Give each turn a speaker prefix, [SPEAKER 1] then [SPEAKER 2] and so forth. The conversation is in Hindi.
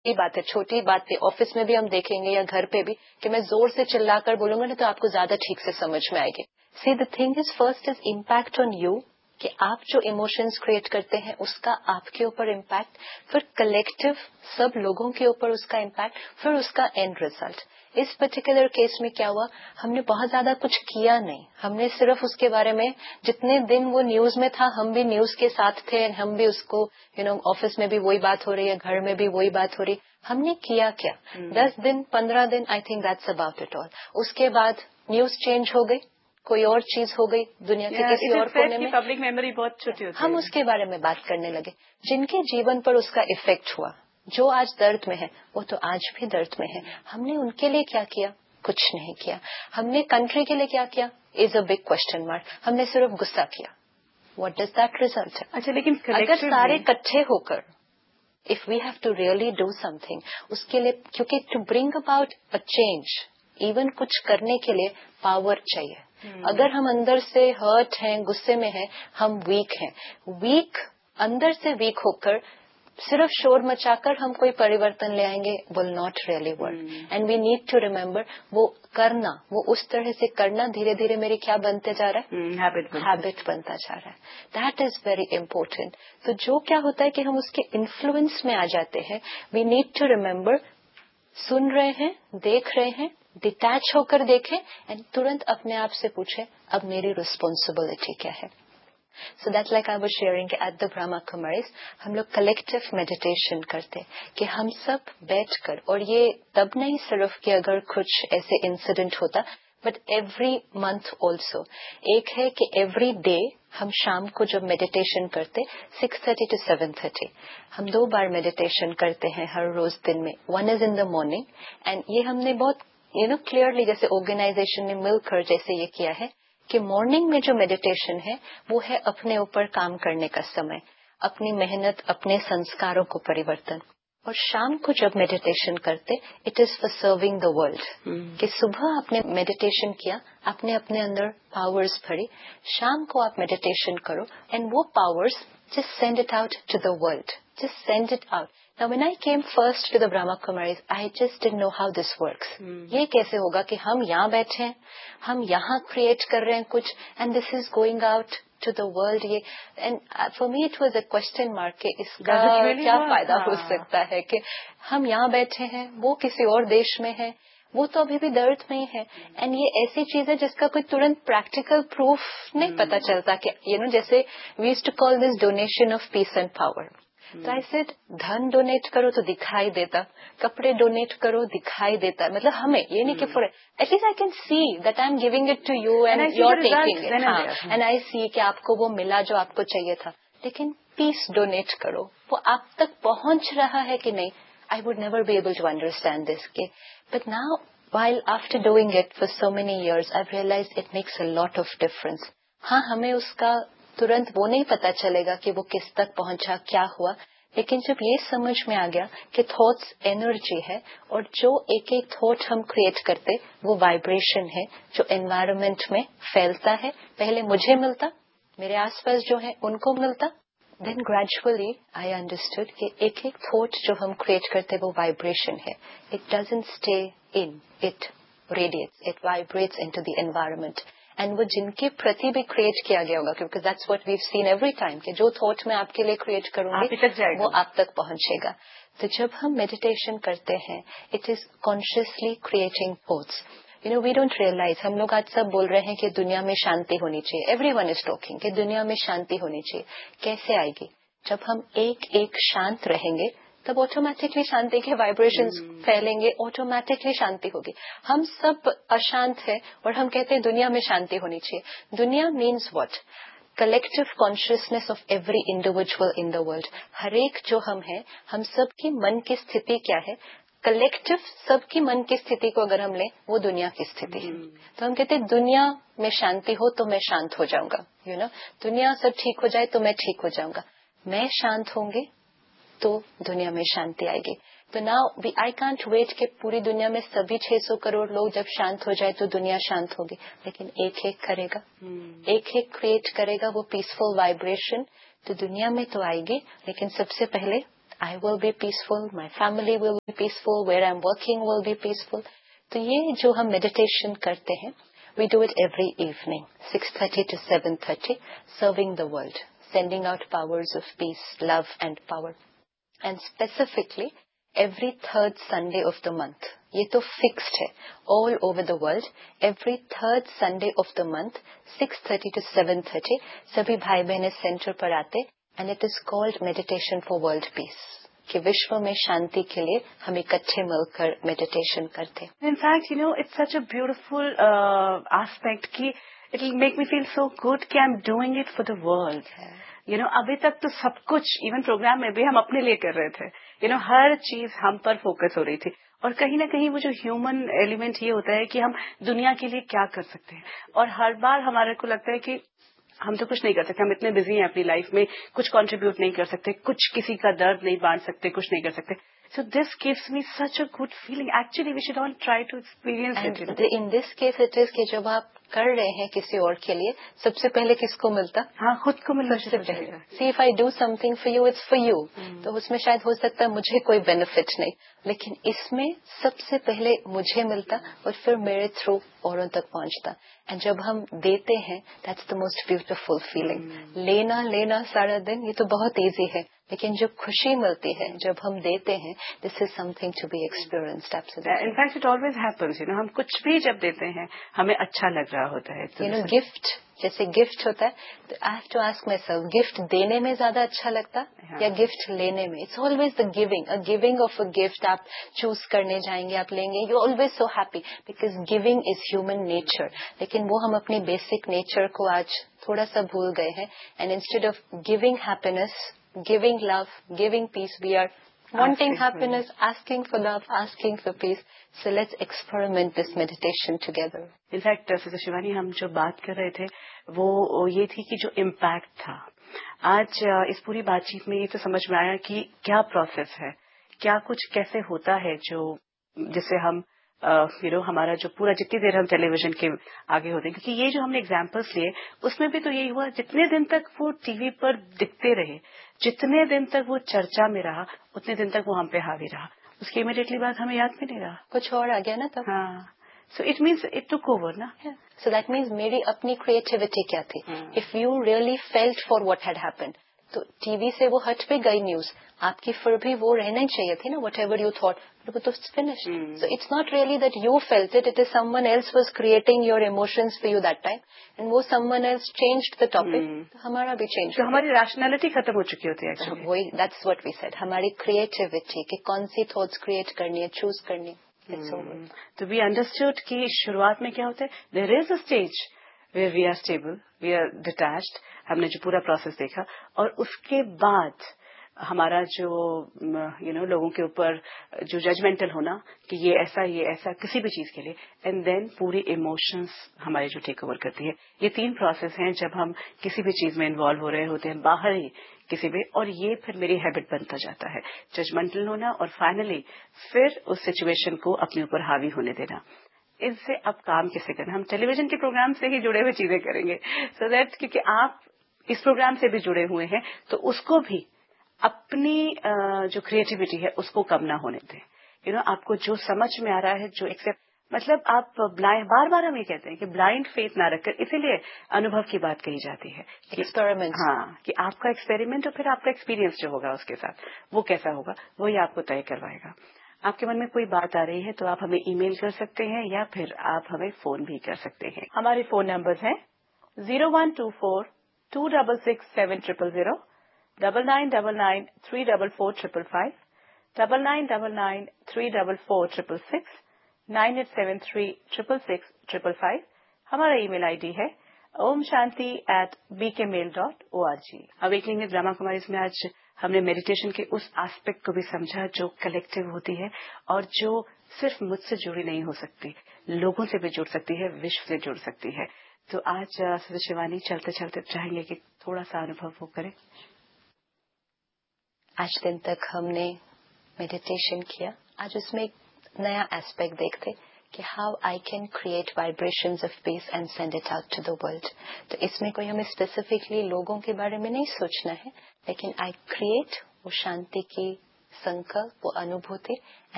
[SPEAKER 1] ये बात है, छोटी बात है, ऑफिस में भी हम देखेंगे या घर पे भी कि मैं जोर से चिल्लाकर बोलूंगा ना तो आपको ज्यादा ठीक से समझ में आएगी. See the thing is first is impact on you, कि आप जो इमोशंस क्रिएट करते हैं उसका आपके ऊपर इम्पैक्ट, फिर कलेक्टिव सब लोगों के ऊपर उसका इम्पैक्ट, फिर उसका एंड रिजल्ट. इस पर्टिकुलर केस में क्या हुआ, हमने बहुत ज्यादा कुछ किया नहीं, हमने सिर्फ उसके बारे में, जितने दिन वो न्यूज में था हम भी न्यूज के साथ थे, हम भी उसको ऑफिस में भी वही बात हो रही है, घर में भी वही बात हो रही, हमने किया क्या? 10 दिन 15 दिन, I think that's about it all. उसके बाद न्यूज चेंज हो गई, कोई और चीज हो गई दुनिया के किसी और कोने में,
[SPEAKER 2] पब्लिक मेमोरी बहुत छोटी होती है,
[SPEAKER 1] हम उसके बारे में बात करने लगे. जिनके जीवन पर उसका इफेक्ट हुआ, जो आज दर्द में है वो तो आज भी दर्द में है. हमने उनके लिए क्या किया? कुछ नहीं किया. हमने कंट्री के लिए क्या किया? Is a big question mark. हमने सिर्फ गुस्सा किया. What does that result?
[SPEAKER 2] अच्छा, लेकिन
[SPEAKER 1] अगर सारे इकट्ठे होकर if we have to really do something, उसके लिए, क्योंकि to bring about a change, even कुछ करने के लिए पावर चाहिए. अगर हम अंदर से हर्ट हैं, गुस्से में हैं, हम वीक हैं. वीक, अंदर से वीक होकर सिर्फ शोर मचाकर हम कोई परिवर्तन ले आएंगे, will not really work. And we need to remember, वो करना, वो उस तरह से करना धीरे धीरे मेरे क्या बनते जा रहा है? हैबिट बनता जा रहा है. That is very important. तो जो क्या होता है कि हम उसके इन्फ्लुएंस में आ जाते हैं. वी नीड टू रिमेम्बर, सुन रहे हैं, देख रहे हैं, डिटैच होकर देखें एंड तुरंत अपने आप से पूछें, अब मेरी रिस्पॉन्सिबिलिटी क्या है? So that's like I was sharing at the Brahma Kumaris, हम लोग कलेक्टिव मेडिटेशन करते कि हम सब बैठकर, और ये तब नहीं सिर्फ कि अगर कुछ ऐसे इंसिडेंट होता, बट एवरी मंथ ऑल्सो. एक है कि एवरी डे हम शाम को जब मेडिटेशन करते 6:30 to 7:30, हम 2 बार मेडिटेशन करते हैं हर रोज दिन में. One is in the morning, and ये हमने बहुत क्लियरली जैसे ऑर्गेनाइजेशन ने मिलकर जैसे ये किया है कि मॉर्निंग में जो मेडिटेशन है वो है अपने ऊपर काम करने का समय, अपनी मेहनत, अपने संस्कारों को परिवर्तन. और शाम को जब मेडिटेशन करते, it is for serving the world. कि सुबह आपने मेडिटेशन किया, आपने अपने अंदर पावर्स भरी, शाम को आप मेडिटेशन करो एंड वो powers just send it out to the world, just send it out. Now when I came first to the Brahma Kumaris, I just didn't know how this works. ये कैसे होगा कि हम यहाँ बैठे हैं, हम यहाँ क्रिएट कर रहे हैं कुछ, and this is going out to the world. ये, and for me it was a question mark कि इसका क्या फायदा हो सकता है कि हम यहाँ बैठे हैं, वो किसी और देश में है, वो तो अभी भी दर्द में ही है. एंड ये ऐसी चीज है जिसका कोई तुरंत प्रैक्टिकल प्रूफ नहीं पता चलता कि जैसे we used to call this donation of peace and power. तो आई सेड, धन डोनेट करो तो दिखाई देता, कपड़े डोनेट करो दिखाई देता. मतलब हमें ये नहीं कि for at least I can see that I am giving it to you and you are taking it. And I सी कि आपको वो मिला जो आपको चाहिए था. लेकिन पीस डोनेट करो, वो आप तक पहुंच रहा है कि नहीं. I would never be able to understand this. But now while after doing it for so many years, I've realized it makes a lot of difference. हाँ, हमें उसका तुरंत वो नहीं पता चलेगा कि वो किस तक पहुंचा, क्या हुआ. लेकिन जब ये समझ में आ गया कि थॉट्स एनर्जी है, और जो एक एक थॉट हम क्रिएट करते वो वाइब्रेशन है जो एनवायरनमेंट में फैलता है. पहले मुझे मिलता, मेरे आसपास जो है उनको मिलता. Then gradually I understood कि एक एक थॉट जो हम क्रिएट करते वो वाइब्रेशन है. It doesn't stay in, it radiates, it vibrates into the environment. And वो जिनके प्रति भी क्रिएट किया गया होगा, क्योंकि that's what we have seen every time कि जो थॉट मैं आपके लिए क्रिएट करूंगी वो आप तक पहुंचेगा. तो जब हम मेडिटेशन करते हैं, it is consciously creating thoughts. We don't realise. हम लोग आज सब बोल रहे हैं कि दुनिया में शांति होनी चाहिए, एवरीवन इज टॉकिंग कि दुनिया में शांति होनी चाहिए. कैसे आएगी? जब हम एक एक शांत रहेंगे तब ऑटोमेटिकली शांति के वाइब्रेशंस फैलेंगे, ऑटोमेटिकली शांति होगी. हम सब अशांत है और हम कहते हैं दुनिया में शांति होनी चाहिए. दुनिया means what? Collective consciousness of every individual in the world. हरेक जो हम हैं, हम सबकी मन की स्थिति क्या है? कलेक्टिव सबकी मन की स्थिति को अगर हम लें, वो दुनिया की स्थिति है. तो हम कहते हैं दुनिया में शांति हो तो मैं शांत हो जाऊंगा. दुनिया सब ठीक हो जाए तो मैं ठीक हो जाऊंगा. मैं शांत होंगी तो दुनिया में शांति आएगी. तो नाउ आई कांट वेट कि पूरी दुनिया में सभी 600 करोड़ लोग जब शांत हो जाए तो दुनिया शांत होगी. लेकिन एक एक करेगा, एक एक क्रिएट करेगा वो पीसफुल वाइब्रेशन, तो दुनिया में तो आएगी. लेकिन सबसे पहले I will be peaceful, my family will be peaceful, where I'm working will be peaceful. तो ये जो हम meditation करते हैं, we do it every evening, 6:30 to 7:30, serving the world, sending out powers of peace, love and power. And specifically, every third Sunday of the month, ये तो fixed है, all over the world, every third Sunday of the month, 6:30 to 7:30, सभी भाई बहने सेंटर पर आते, and it is called meditation for world peace. कि विश्व में शांति के लिए हम इकट्ठे मिलकर मेडिटेशन करते हैं.
[SPEAKER 2] In fact, it's such a beautiful aspect कि it will make me feel so good कि I'm doing it for the world. अभी तक तो सब कुछ, इवन प्रोग्राम में भी हम अपने लिए कर रहे थे. हर चीज हम पर फोकस हो रही थी. और कहीं ना कहीं वो जो ह्यूमन एलिमेंट ये होता है कि हम दुनिया के लिए क्या कर सकते हैं. और हर बार हमारे को लगता है कि हम तो कुछ नहीं कर सकते, हम इतने बिजी हैं अपनी लाइफ में, कुछ कंट्रीब्यूट नहीं कर सकते, कुछ किसी का दर्द नहीं बांट सकते, कुछ नहीं कर सकते. So this gives me such a good feeling. Actually, we should all try to experience it.
[SPEAKER 1] In this case, it is कि जब आप कर रहे हैं किसी और के लिए, सबसे पहले किसको मिलता?
[SPEAKER 2] हाँ, खुद को मिलना
[SPEAKER 1] सबसे पहले. See, if I do something for you, it's for you. तो उसमें शायद हो सकता है मुझे कोई बेनिफिट नहीं, लेकिन इसमें सबसे पहले मुझे मिलता और फिर मेरे थ्रू औरों तक पहुंचता. एंड जब हम देते हैं, that's the most beautiful feeling. लेना सारा दिन ये तो बहुत इजी है, लेकिन जो खुशी मिलती है जब हम देते हैं, this is something to be experienced. Absolutely.
[SPEAKER 2] In fact, it always happens. हम कुछ भी जब देते हैं, हमें अच्छा लग रहा होता है.
[SPEAKER 1] गिफ्ट, जैसे गिफ्ट होता है, तो I have to ask my self, gift देने में ज्यादा अच्छा लगता या गिफ्ट लेने में? It's always the giving of a gift. आप चूज करने जाएंगे, आप लेंगे, you always so happy because giving is human nature. लेकिन वो हम अपनी बेसिक नेचर को आज थोड़ा सा भूल गए हैं. And instead of giving happiness, giving love, giving piece, we are wanting happiness, asking for love, asking for peace. So let's experiment this meditation together.
[SPEAKER 2] In fact, Sister Shivani, हम जो बात कर रहे थे वो ये थी कि जो इम्पैक्ट था, आज इस पूरी बातचीत में ये तो समझ में आया कि क्या प्रोसेस है, क्या कुछ कैसे होता है जो जिससे हम हमारा जो पूरा जितनी देर हम टेलीविजन के आगे होते हैं, क्योंकि ये जो हमने एग्जाम्पल्स लिए उसमें भी तो यही हुआ, जितने दिन तक वो टीवी पर दिखते रहे, जितने दिन तक वो चर्चा में रहा, उतने दिन तक वो हम पे हावी रहा. उसकी इमीडिएटली बाद हमें याद भी नहीं रहा,
[SPEAKER 1] कुछ और आ गया ना तब.
[SPEAKER 2] हाँ. So it means it took over, ना?
[SPEAKER 1] So that means मेरी अपनी creativity क्या थी? If you really felt for what had happened, तो टीवी से वो हट पे गई न्यूज, आपकी फिर भी वो रहना ही चाहिए थी ना, whatever you thought, but वो तो finished. So it's not really that you felt it, it is someone else was creating your emotions for you that time, and वो someone else changed the topic, तो हमारा भी change.
[SPEAKER 2] तो हमारी rationality खत्म हो चुकी होती है actually.
[SPEAKER 1] वही, that's what we said, हमारी creativity कि कौन सी thoughts create करनी है, choose करनी. It's over.
[SPEAKER 2] तो we understood कि शुरुआत में क्या होता है, there is a stage where we are stable, we are detached. हमने जो पूरा प्रोसेस देखा, और उसके बाद हमारा जो लोगों के ऊपर जो जजमेंटल होना कि ये ऐसा किसी भी चीज के लिए, एंड देन पूरी इमोशंस हमारे जो टेक ओवर करती है. ये 3 प्रोसेस हैं जब हम किसी भी चीज में इन्वॉल्व हो रहे होते हैं, बाहर ही किसी भी, और ये फिर मेरी हैबिट बनता जाता है, जजमेंटल होना, और फाइनली फिर उस सिचुएशन को अपने ऊपर हावी होने देना. इससे अब काम कैसे करना, हम टेलीविजन के प्रोग्राम से ही जुड़े हुए चीजें करेंगे, सो दैट क्योंकि आप इस प्रोग्राम से भी जुड़े हुए हैं, तो उसको भी अपनी जो क्रिएटिविटी है उसको कम ना होने दें. आपको जो समझ में आ रहा है, जो एक्सेप्ट, मतलब आप ब्लाइंड, बार बार हम ये कहते हैं कि ब्लाइंड फेथ ना रखकर, इसीलिए अनुभव की बात कही जाती है,
[SPEAKER 1] एक्सपेरिमेंट.
[SPEAKER 2] हाँ, कि आपका एक्सपेरिमेंट और फिर आपका एक्सपीरियंस जो होगा उसके साथ वो कैसा होगा, वही आपको तय करवाएगा. आपके मन में कोई बात आ रही है तो आप हमें ईमेल कर सकते हैं या फिर आप हमें फोन भी कर सकते हैं. हमारे फोन नंबर्स हैं 0124-266-7000, 9999-344-555, 9999-344-666, 9873-666-555. हमारा ईमेल आईडी है omshanti@bkmail.org. Awakening with Brahma Kumaris में आज हमने मेडिटेशन के उस एस्पेक्ट को भी समझा जो कलेक्टिव होती है और जो सिर्फ मुझसे जुड़ी नहीं हो सकती, लोगों से भी जुड़ सकती है, विश्व से जुड़ सकती है. तो आज सिस्टर शिवानी चलते चलते चाहेंगे कि थोड़ा सा अनुभव वो करें.
[SPEAKER 1] आज दिन तक हमने मेडिटेशन किया, आज उसमें एक नया एस्पेक्ट देखते कि how I can create vibrations of peace and send it out to the world. तो इसमें कोई हमें स्पेसिफिकली लोगों के बारे में नहीं सोचना है, लेकिन आई क्रिएट वो शांति की संकल्प, वो अनुभूति